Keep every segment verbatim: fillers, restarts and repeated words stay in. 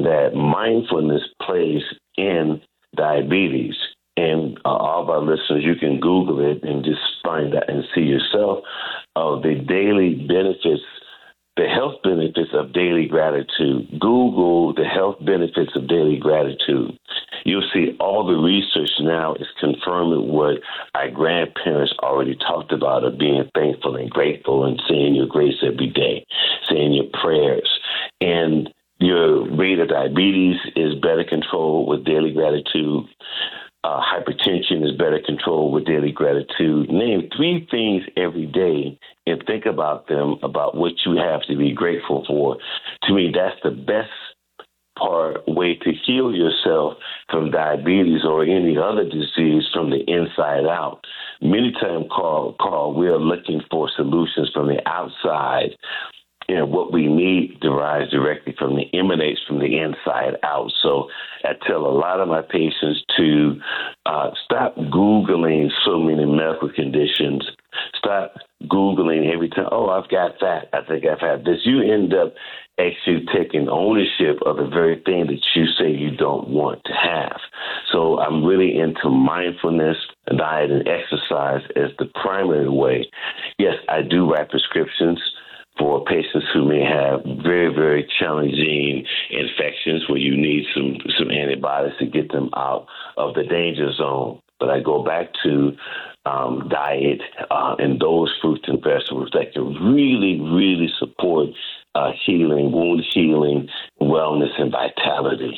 that mindfulness plays in diabetes. And uh, all of our listeners, you can Google it and just find that and see yourself of the daily benefits, the health benefits of daily gratitude. Google the health benefits of daily gratitude. You'll see all the research now is confirming what our grandparents already talked about, of being thankful and grateful and saying your grace every day, saying your prayers. And your rate of diabetes is better controlled with daily gratitude. Uh, hypertension is better controlled with daily gratitude. Name three things every day and think about them, about what you have to be grateful for. To me, that's the best part way to heal yourself from diabetes or any other disease from the inside out. Many times, Carl, Carl, we are looking for solutions from the outside. And what we need derives directly from the emanates from the inside out. So I tell a lot of my patients to uh, stop Googling so many medical conditions. Stop Googling every time, oh, I've got that. I think I've had this. You end up actually taking ownership of the very thing that you say you don't want to have. So I'm really into mindfulness, diet, and exercise as the primary way. Yes, I do write prescriptions for patients who may have very, very challenging infections where you need some, some antibiotics to get them out of the danger zone. But I go back to um, diet uh, and those fruits and vegetables that can really, really support uh, healing, wound healing, wellness, and vitality.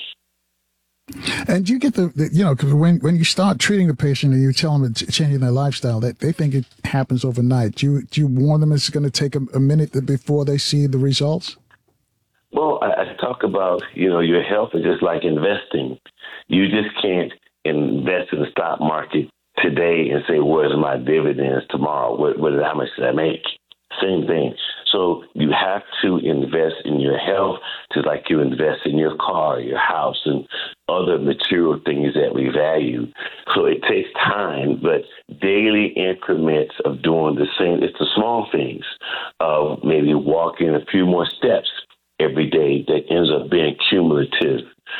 And you get the, the you know, because when, when you start treating the patient and you tell them it's changing their lifestyle, that they think it happens overnight. Do you, do you warn them it's going to take a, a minute before they see the results? Well, I, I talk about, you know, your health is just like investing. You just can't invest in the stock market today and say, where's my dividends tomorrow? What, what, how much did I make? Same thing. So you have to invest in your health just like you invest in your car, your house, and other material things that we value. So it takes time, but daily increments of doing the same. It's the small things of maybe walking a few more steps every day that ends up being cumulative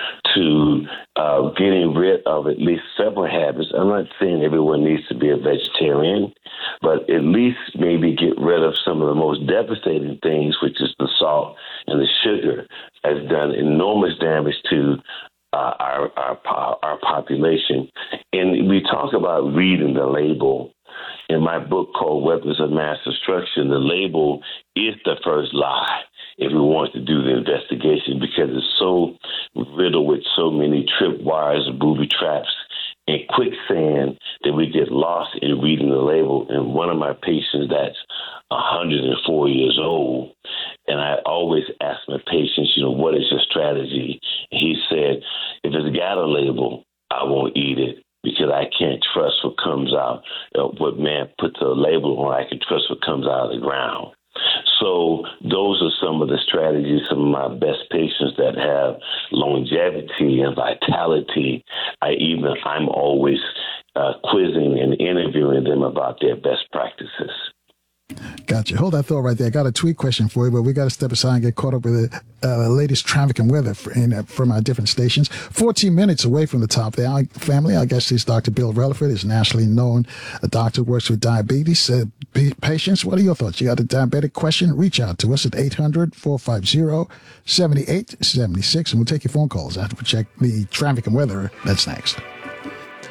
to uh, getting rid of at least several habits. I'm not saying everyone needs to be a vegetarian, but at least maybe get rid of some of the most devastating things, which is the salt and the sugar, has done enormous damage to uh, our, our our population. And we talk about reading the label. In my book called Weapons of Mass Destruction, the label is the first lie if we want to do the investigation, because it's so riddled with so many tripwires and booby traps and quicksand that we get lost in reading the label. And one of my patients that's one hundred four years old, and I always ask my patients, you know, what is your strategy? And he said, if it's got a label, I won't eat it, because I can't trust what comes out. Uh, what man puts a label on, I can trust what comes out of the ground. So those are some of the strategies, some of my best patients that have longevity and vitality. I even, I'm always uh, quizzing and interviewing them about their best practices. Gotcha. Hold that thought right there. I got a tweet question for you, but we got to step aside and get caught up with the uh, latest traffic and weather for, in, uh, from our different stations. fourteen minutes away from the top there. Our family, our guest is Doctor Bill Relaford, is nationally known. A doctor works with diabetes uh, patients. What are your thoughts? You got a diabetic question? Reach out to us at eight hundred, four five zero, seven eight seven six, and we'll take your phone calls after we check the traffic and weather. That's next.